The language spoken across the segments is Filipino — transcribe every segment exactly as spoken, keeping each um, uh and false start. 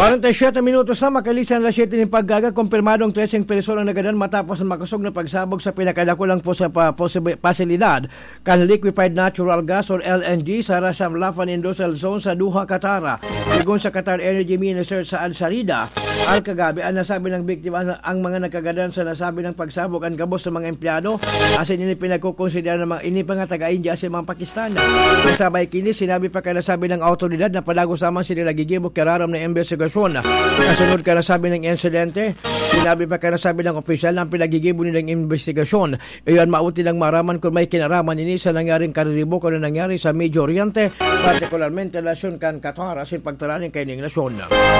forty-seven minutos na makalisan alas siyete ng paggaga, kumpirmadong thirteen person ang nagadan matapos ang makasog na pagsabog sa pinakadakulang po sa pasilidad kan liquefied natural gas or L N G sa Ras Al Khaimah Industrial Zone sa Doha, Qatar. Sigon sa Qatar Energy Minister sa Al-Sarida Al-Kagabi, ang nasabi ng biktima ang mga nagkagadan sa nasabi ng pagsabog ang gabos sa mga empleyado asin ini pinagkukonsidera ng mga ini pa nga taga-India sa mga Pakistan. Kasabay kini sinabi pa kaya nasabi ng autoridad na palago sama sila nagigibok kararam na investigasyon. Kasunod ka nasabi ng insidente, sinabi pa ka nasabi ng opisyal na ang pinagigibo nilang investigasyon. Iyon mauti lang maraman kung may kinaraman ini sa nangyaring kariribo kung na nangyari sa Medio Oriente, partikularmente relasyon kan Qatar asin pagtaraning kaining nasyon.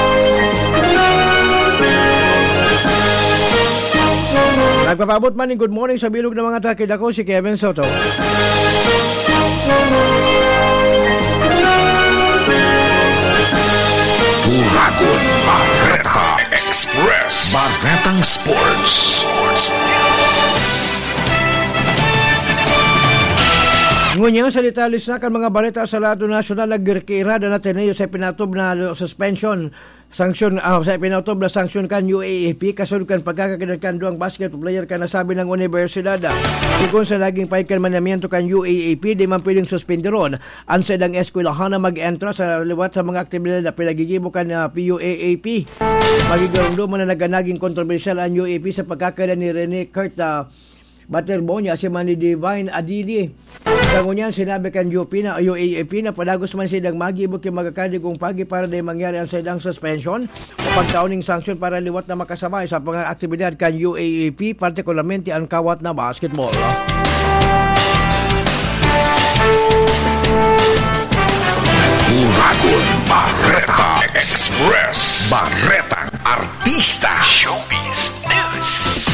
Nagpapabot man ng good morning sa bilog ng mga takid ako si Kevin Soto. Uragon Barreta Express, Barretang Sports. Sports News. Ngunya sa detalis na kan mga balita sa lado nasyonal nagkira na Ateneo sa pinatob na suspension sanction uh, sa pinatob na sanction kan U A A P kasunod kan pagkakakinan kan duang basketball player kan nasabi ng universidad. Sigon sa naging paikan manamiento kan U A A P di man pwedeng suspenderon ang sedang eskwelahan na mag-entra sa liwat sa mga aktibidad na pinagigibo kan uh, P U A A P. Magigawang man na naganaging kontrobersyal ang U A A P sa pagkakakinan ni Rene Kurt uh, Baterbonia si Manny Divine Adili. Sa ngunyan, sinabi kan U P na U A A P na padagos man silang magibok yung magakadigong pagi para na mangyari ang silang suspension o pagtauning sanction para liwat na makasabay sa mga aktibidad kan U A A P, partikularmente ang kawat na basketball. Uragon Barreta Express, Barretang Artista Showbiz News.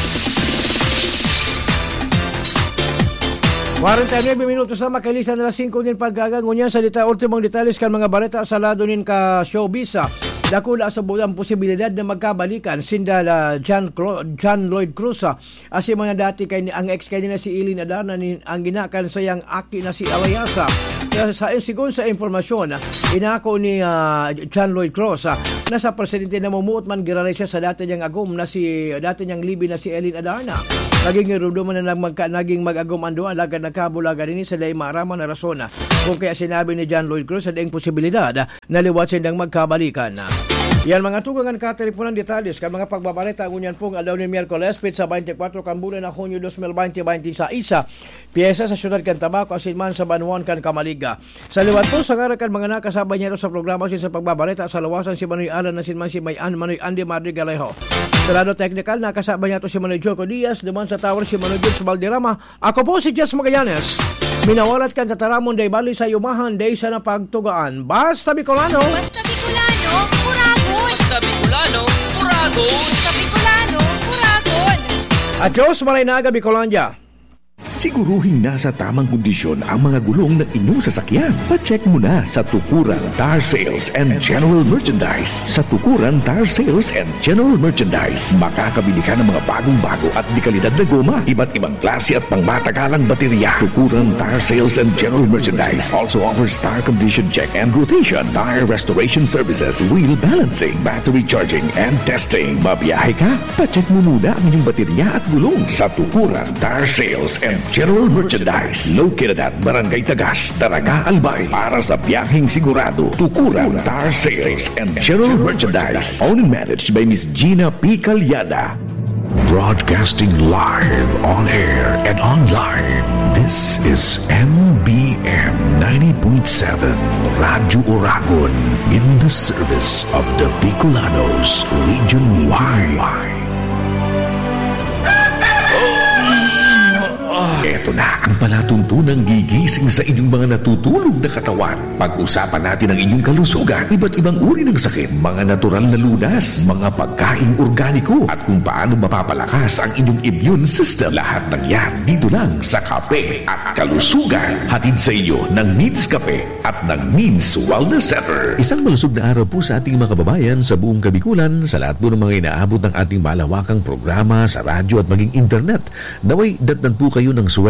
forty-nine minutos na makalisan na las five din paggagang ngunyan sa dita ultimong detalles kan mga bareta sa lado nin ka showbiz. Dakula sa budang posibilidad na magkabalikan sinda uh, John, John Lloyd Cruz asi mga dati kay ang ex kay na si Eileen Adarna ni ang ginakan sayang aki na si Alayasa. Kaya sa sigon sa informasyon inako ni uh, John Lloyd Cruz uh, nasa presidente na mumuot man giranay siya sa dati niyang agom na si dati niyang libi na si Eileen Adarna. Naging rudo man na magka, naging mag-agom ando alagad nakabulaga din sa lay maraman na rason kung kaya sinabi ni John Lloyd Cruz sa daing posibilidad na liwat sindang magkabalikan. Yan mga tugangan kateleponan detalles kan mga pagbabalita ngunyan pong alaw ni Miyerkules pizza twenty-four kan bulan na Hunyo twenty twenty sa isa piyesa sa syudad kan Tabaco asin man sa Banuan kan Kamaliga. Sa liwat po sa ngara kan mga nakasabay niya sa programa sin sa pagbabalita sa lawasan si Manoy Alan na sin man si Mayan Manoy Andy Madrigalejo. Sa lado technical nakasabay niya to si Manoy Joko Diaz, naman sa tower si Manoy Jules Valderrama. Ako po si Jess Magallanes. Minawalat kan tataramon day bali sa yumahan day sa napagtugaan. Basta Bicolano. Basta Bicolano, Uragon. Basta Bicolano, Uragon. Basta Bicolano, Uragon. Adios, Marinaga, Bicolandia. Siguruhin nasa tamang kondisyon ang mga gulong ng inyong sasakyan. Pa-check muna sa Tukuran Tire Sales and General Merchandise. Sa Tukuran Tire Sales and General Merchandise, makakabili ka ng mga bagong-bago at di kalidad na goma, iba't ibang klase at pangmatagalang baterya. Tukuran Tire Sales and General Merchandise also offers tire condition check and rotation, tire restoration services, wheel balancing, battery charging, and testing. Babiyahe ka? Pa-check mo muna ang inyong baterya at gulong sa Tukuran Tire Sales and General Merchandise, located at Barangay Tagas, Daraga, Albay. Para sa biyaheng sigurado, Tukuran Tire Sales and General Merchandise, owned and managed by Miss Gina P. Calyada. Broadcasting live on air and online. This is M B M ninety point seven Radyo Uragon, in the service of the Bicolanos, Region Y. Ito na ang palatuntunang gigising sa inyong mga natutulog na katawan. Pag-usapan natin ang inyong kalusugan, iba't ibang uri ng sakit, mga natural na lunas, mga pagkaing organiko, at kung paano mapapalakas ang inyong immune system. Lahat ng yan dito lang sa Kape at Kalusugan. Hatid sa iyo ng Needs Kape at ng Needs Wellness Center. Isang malusog na araw po sa ating mga kababayan sa buong Kabikulan, sa lahat po ng mga inaabot ng ating malawakang programa sa radyo at maging internet. Naway datnan po kayo ng swerte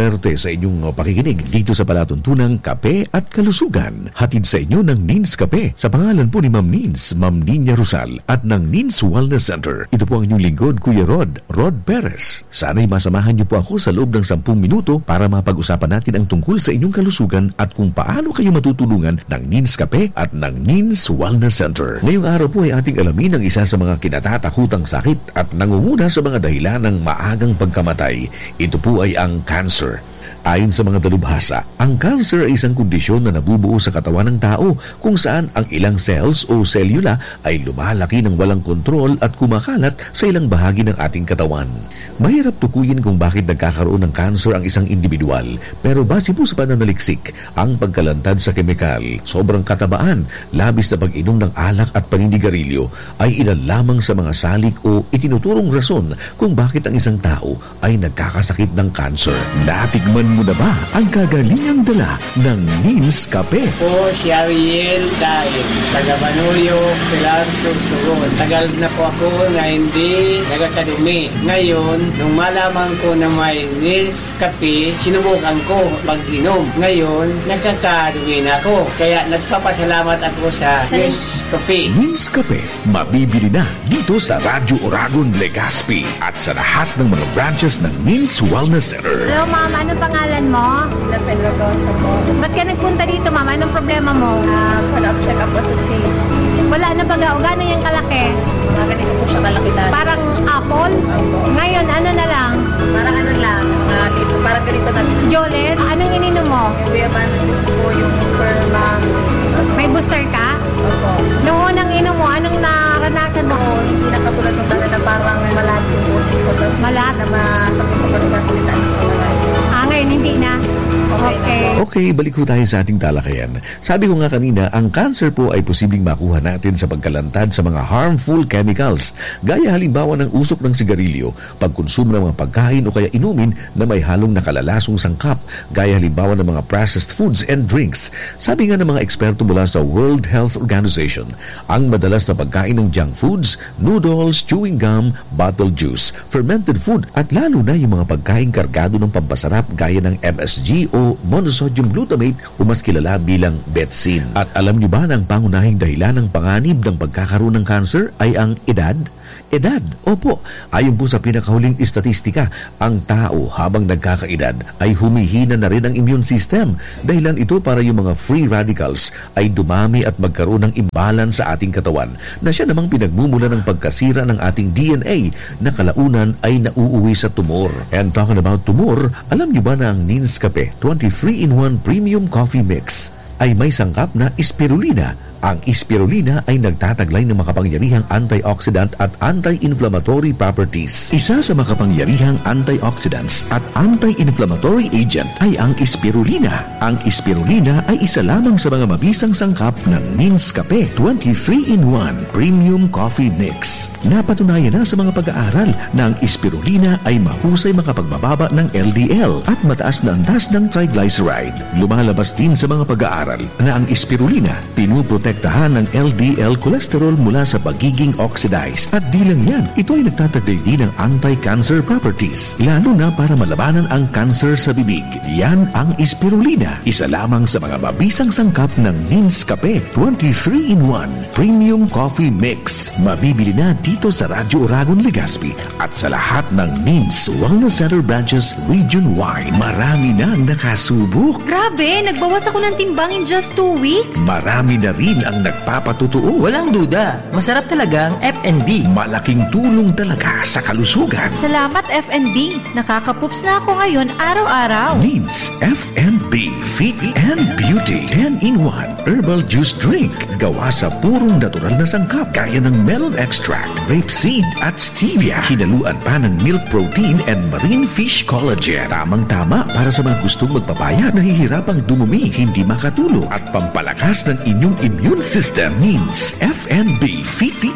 swerte sa inyong uh, pakikinig dito sa palatuntunang Kape at Kalusugan. Hatid sa inyo ng Nins Kape sa pangalan po ni Ma'am Nins, Ma'am Nina Rosal at ng Nins Wellness Center. Ito po ang inyong lingkod, Kuya Rod, Rod Perez. Sana'y masamahan niyo po ako sa loob ng sampung minuto para mapag-usapan natin ang tungkol sa inyong kalusugan at kung paano kayo matutulungan ng Nins Kape at ng Nins Wellness Center. Ngayong araw po ay ating alamin ang isa sa mga kinatatakutang sakit at nangunguna sa mga dahilan ng maagang pagkamatay. Ito po ay ang cancer. Ayon sa mga dalubhasa, ang cancer ay isang kondisyon na nabubuo sa katawan ng tao kung saan ang ilang cells o selula ay lumalaki ng walang kontrol at kumakalat sa ilang bahagi ng ating katawan. Mahirap tukuyin kung bakit nagkakaroon ng cancer ang isang individual, pero base po sa pananaliksik, ang pagkalantad sa kemikal, sobrang katabaan, labis na pag-inom ng alak at paninigarilyo ay ilan lamang sa mga salik o itinuturong rason kung bakit ang isang tao ay nagkakasakit ng cancer. Natikman mo na ba ang kagalingang dala ng Nins Kape? Po si Ariel Daig, taga Manuyo, Pilar, Sursugon. Tagal na po ako na hindi nag-akademi. Ngayon, nung malaman ko na may Nins Kape, sinubukan ko mag-inom. Ngayon, nagkakadugi na ako. Kaya nagpapasalamat ako sa Nins Kape. Nins Kape, mabibili na dito sa Radyo Oragon, Legazpi at sa lahat ng mga branches ng Nins Wellness Center. Hello, ma'am. Anong pangalan mo? La Pedrogosa po. Ba't ka nagpunta dito, ma'am? Anong problema mo? Uh, follow-up check-up po sa cyst. Wala na ba? O gano'n yung kalaki? Mga ganito po siya kalaki dati. Parang apple? Opo. Ngayon, ano na lang? Parang ano lang, uh, dito, parang ganito dati. Jolet? Anong ininom mo? Yung guyabano juice po, yung Fermax. May booster ka? Opo. Nung unang inom mo, anong naranasan mo? Oo, hindi na katulad ng dati na parang malat yung boses ko. Tapos Malat? na masakit ko pa rin kasalita ng kamalay. Ah, ngayon, hindi na. Okay, Okay. Okay, balik po tayo sa ating talakayan. Sabi ko nga kanina, ang cancer po ay posibleng makuha natin sa pagkalantad sa mga harmful chemicals. Gaya halimbawa ng usok ng sigarilyo, pagkonsumo ng mga pagkain o kaya inumin na may halong nakalalasong sangkap. Gaya halimbawa ng mga processed foods and drinks. Sabi nga ng mga eksperto mula sa World Health Organization, ang madalas na pagkain ng junk foods, noodles, chewing gum, bottled juice, fermented food at lalo na yung mga pagkain kargado ng pampasarap gaya ng M S G o monosodium glutamate o mas kilala bilang betsin. At alam niyo ba na ang pangunahing dahilan ng panganib ng pagkakaroon ng cancer ay ang edad? Edad, opo. Ayon po sa pinakahuling istatistika, ang tao habang nagkakaedad ay humihina na rin ang immune system. Dahilan ito para yung mga free radicals ay dumami at magkaroon ng imbalance sa ating katawan na siya namang pinagmumula ng pagkasira ng ating D N A na kalaunan ay nauuwi sa tumor. And talking about tumor, alam niyo ba na ang Nins Kape twenty-three in one Premium Coffee Mix ay may sangkap na spirulina? Ang spirulina ay nagtataglay ng makapangyarihang antioxidant at anti-inflammatory properties. Isa sa makapangyarihang antioxidants at anti-inflammatory agent ay ang spirulina. Ang spirulina ay isa lamang sa mga mabisang sangkap ng Nins Kape twenty-three in one Premium Coffee Mix. Napatunayan na sa mga pag-aaral na ang spirulina ay mahusay makapagbababa ng L D L at mataas na antas ng triglyceride. Lumalabas din sa mga pag-aaral na ang spirulina pinuprotektahan ng L D L cholesterol mula sa pagiging oxidized. At di lang yan, ito ay nagtataglay din ng anti-cancer properties, lalo na para malabanan ang cancer sa bibig. Yan ang spirulina, isa lamang sa mga mabisang sangkap ng Nins Kape twenty-three in one Premium Coffee Mix. Mabibili na dito sa Radyo Oragon, Legazpi at sa lahat ng Nins Wellness Center branches region-wide. Marami na ang nakasubok. Grabe, nagbawas ako ng timbang in just two weeks. Marami na rin ang nagpapatutuo. Walang duda, masarap talaga ang F and B. Malaking tulong talaga sa kalusugan. Salamat F and B. Nakakapups na ako ngayon araw-araw. Nins F and B Fit and Beauty ten in one Herbal Juice Drink. Gawa sa purong natural na sangkap gaya ng melon extract, rapeseed at stevia. Hinaluan pa ng milk protein and marine fish collagen. Tamang-tama para sa mga gustong magpapaya, nahihirapang dumumi, hindi makatulog at pampalakas ng inyong immune system. Nins F and B Fit and Beauty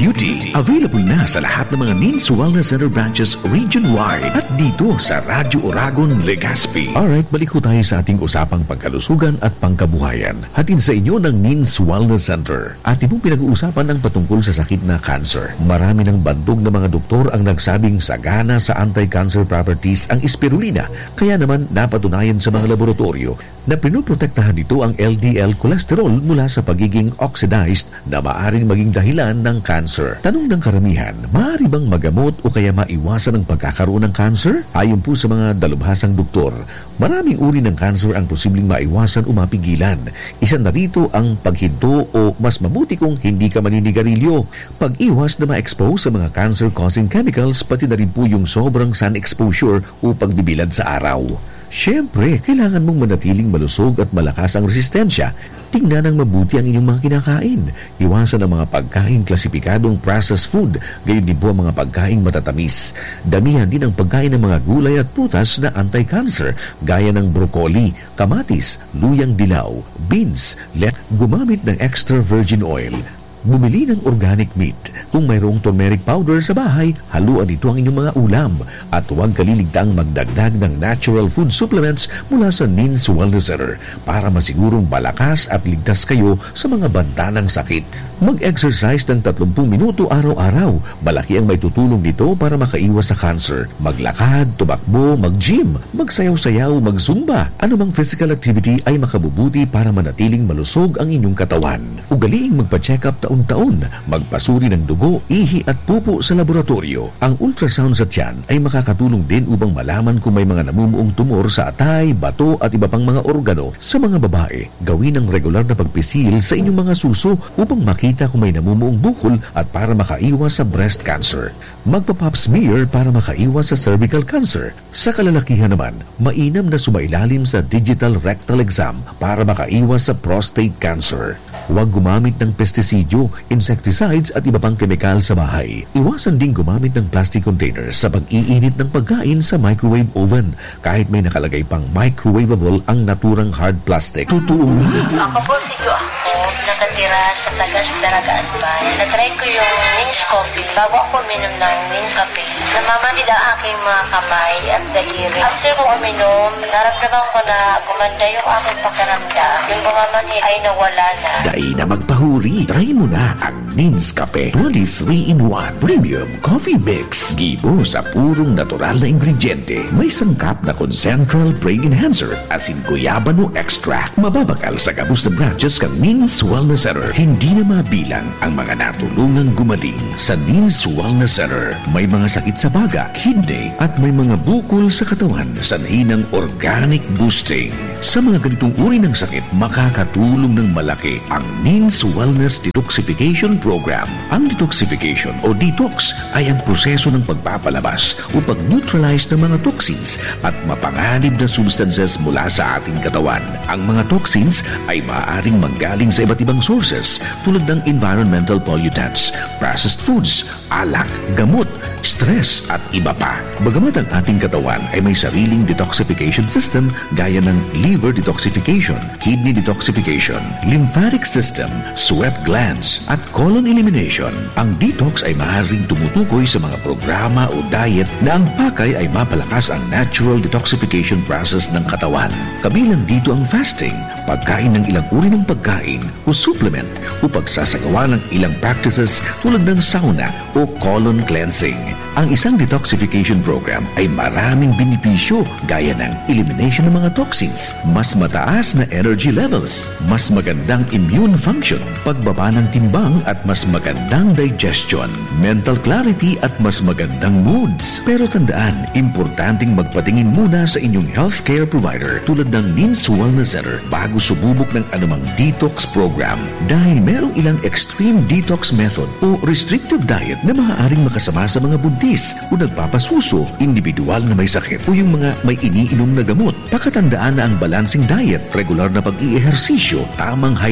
Beauty. Available na sa lahat ng mga N I N S Wellness Center branches region-wide at dito sa Radyo Oragon, Legazpi. Alright, balik ko tayo sa ating usapang pangkalusugan at pangkabuhayan. Hatid sa inyo ng N I N S Wellness Center. Ating pong pinag-uusapan ang patungkol sa sakit na cancer. Marami ng bandog na mga doktor ang nagsabing sagana sa anti-cancer properties ang spirulina. Kaya naman napatunayan sa mga laboratorio na pinoprotektahan nito ang L D L cholesterol mula sa pagiging oxidized na maaring maging dahilan ng cancer. Tanong ng karamihan, maaari bang magamot o kaya maiwasan ang pagkakaroon ng cancer? Ayon po sa mga dalubhasang doktor, maraming uri ng cancer ang posibleng maiwasan o mapigilan. Isa na rito ang paghinto o mas mabuti kung hindi ka maninigarilyo. Pag-iwas na ma-expose sa mga cancer-causing chemicals, pati na rin po yung sobrang sun exposure o pagbibilad sa araw. Siyempre, kailangan mong manatiling malusog at malakas ang resistensya. Tingnan ng mabuti ang inyong mga kinakain. Iwasan ang mga pagkain klasipikadong processed food, gayon din po ang mga pagkain matatamis. Damihan din ang pagkain ng mga gulay at prutas na anti-cancer, gaya ng broccoli, kamatis, luyang dilaw, beans, let gumamit ng extra virgin oil. Bumili ng organic meat. Kung mayroong turmeric powder sa bahay, haluan ito ang inyong mga ulam. At huwag kaliligtaang magdagdag ng natural food supplements mula sa N I N S Wellness Center para masigurong malakas at ligtas kayo sa mga banta ng sakit. Mag-exercise ng thirty minuto araw-araw. Malaki ang may tutulong nito para makaiwas sa cancer. Maglakad, tumakbo, mag-gym, magsayaw-sayaw, mag-zumba. Anumang physical activity ay makabubuti para manatiling malusog ang inyong katawan. Ugaliing magpa-check up taon-taon, magpasuri ng dugo, ihi at pupo sa laboratorio. Ang ultrasound sa tiyan ay makakatulong din upang malaman kung may mga namumuong tumor sa atay, bato at iba pang mga organo. Sa mga babae, gawin ang regular na pagpisil sa inyong mga suso upang makita kung may namumuong bukol at para makaiwas sa breast cancer. Magpa-pap smear para makaiwas sa cervical cancer. Sa kalalakihan naman, mainam na sumailalim sa digital rectal exam para makaiwas sa prostate cancer. Huwag gumamit ng pestisidyo, insecticides at iba pang kemikal sa bahay. Iwasan ding gumamit ng plastic containers sa pag-iinit ng pagkain sa microwave oven kahit may nakalagay pang microwavable ang naturang hard plastic. Totoo nga. Ako po si ako, nakatira sa Tagas Daragaan Bay. Natry ko yung Nins Coffee bago ako uminom ng Nins Coffee. Namamatid ang aking mga kamay at daliri. After ko uminom, naramdaman ko na gumanda yung aking pakiramdam. Yung bumamatid ay nawala na. Dahil na magpahuri, try mo na ang Nins Cafe twenty-three in one Premium Coffee Mix. Gibo sa purong natural na ingrediente. May sangkap na Concentral Brain Enhancer asin guyabano extract. Mababakal sa gabos na branches kang Nins Wellness Center. Hindi na mabilang ang mga natulungang gumaling sa Nins Wellness Center. May mga sakit sa baga, kidney at may mga bukol sa katawan sa nahinang organic boosting. Sa mga ganitong uri ng sakit, makakatulong ng malaki ang N I N S Wellness Detoxification Program. Ang detoxification o detox ay ang proseso ng pagpapalabas o pag-neutralize ng mga toxins at mapanganib na substances mula sa ating katawan. Ang mga toxins ay maaaring manggaling sa iba't ibang sources tulad ng environmental pollutants, processed foods, alak, gamot, stress at iba pa. Bagamat ang ating katawan ay may sariling detoxification system gaya ng liver detoxification, kidney detoxification, lymphatic system, sweat glands at colon elimination, ang detox ay maaaring tumutukoy sa mga programa o diet na ang pakay ay mapalakas ang natural detoxification process ng katawan. Kabilang dito ang fasting, pagkain ng ilang uri ng pagkain o supplement o pagsasagawa ng ilang practices tulad ng sauna o colon cleansing. Ang isang detoxification program ay maraming benepisyo gaya ng elimination ng mga toxins, mas mataas na energy levels, mas magandang immune function, pagbaba ng timbang at mas magandang digestion, mental clarity at mas magandang moods. Pero tandaan, importanteng magpatingin muna sa inyong healthcare provider tulad ng N I N S Wellness Center bago sububok ng anumang detox program dahil merong ilang extreme detox method o restrictive diet na maaaring makasama sa mga buntis o nagpapasuso, individual na may sakit o yung mga may iniinom na gamot. Pakatandaan na ang balancing diet, regular na pag-i-ehersisyo, tamang hydration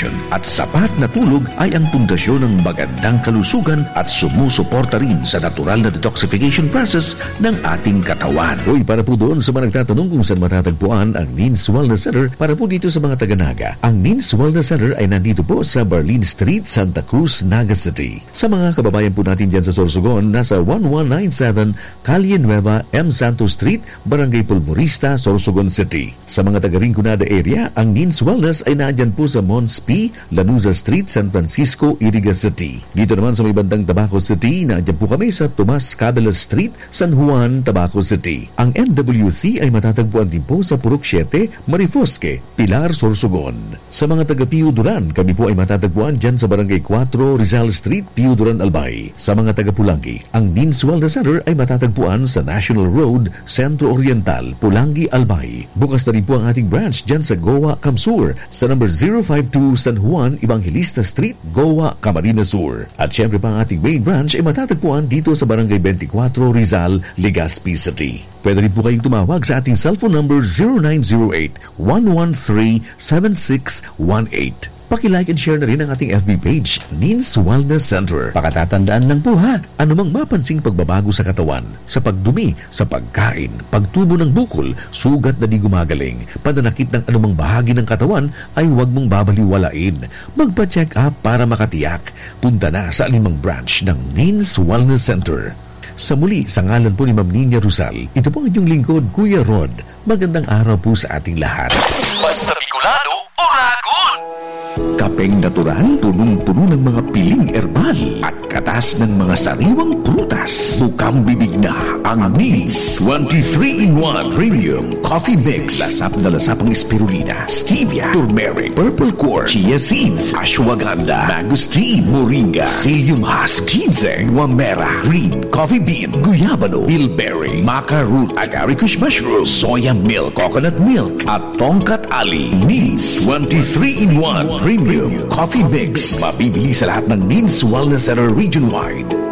hydration at sapat na tulog ay ang pundasyon ng magandang kalusugan at sumusuporta rin sa natural na detoxification process ng ating katawan. Uy, para po doon sa mga nagtatanong kung saan matatagpuan ang Nins Wellness Center, para po dito sa mga taga-Naga. Ang Nins Wellness Center ay nandito po sa Barlin Street, Santa Cruz, Naga City. Sa mga kababayan po natin dyan sa Sorsogon, nasa one one nine seven Calle Nueva, M. Santos Street, Barangay Pulmorista, Sorsogon City. Sa mga taga-Rinconada area, ang Nins Wellness ay naandyan po sa Mons P, Lanuza Street, San Francisco, Iriga City. Dito naman sa may bandang Tabaco City, naandyan po kami sa Tomas Cabela Street, San Juan, Tabaco City. Ang N W C ay matatagpuan din po sa Purok siete, Marifosque, Pilar, Sorsogon. Sa mga taga-Pio Duran, kami po ay matatagpuan dyan sa Barangay four, Rizal Street, Pio Duran, Albay. Sa mga taga-Pulangi, ang Nins Wellness Center ay matatagpuan sa National Road, Centro Oriental, Pulangi, Albay. Bukas na rin po ang ating branch dyan sa Goa, Camsur, sa number zero five two San Juan Evangelista Street, Goa, Camarines Sur. At syempre pa ang ating main branch ay matatagpuan dito sa Barangay twenty-four, Rizal, Legazpi City. Pwede rin po kayong tumawag sa ating cellphone number zero nine zero eight, one one three, seven six one eight. Paki-like and share na rin ang ating F B page, Nins Wellness Center. Pakatatandaan lang po ha, anumang mapansing pagbabago sa katawan, sa pagdumi, sa pagkain, pagtubo ng bukol, sugat na di gumagaling, pananakit ng anumang bahagi ng katawan, ay huwag mong babaliwalain. Magpa-check up para makatiyak. Punta na sa alimang branch ng Nins Wellness Center. Sa muli, sa ngalan po ni Ma'am Nina Rosal, ito po ang inyong lingkod, Kuya Rod. Magandang araw po sa ating lahat. Basta Bicolano, Uragon! Kapeng natural, punong-puno ng mga piling erbal at katas ng mga sariwang prutas. Bukang bibig na ang Nins twenty-three in one Premium Coffee Mix. Lasap na lasap ang spirulina, stevia, turmeric, purple quartz, chia seeds, ashwagandha, mangosteen, moringa, psyllium husk, ginseng, guamera, green coffee bean, guyabano, bilberry, maca root, agaricus mushroom, soya milk, coconut milk, at tongkat ali. Nins twenty-three in one Premium Coffee Mix. Mabibili sa lahat ng Nins Wellness Center region-wide.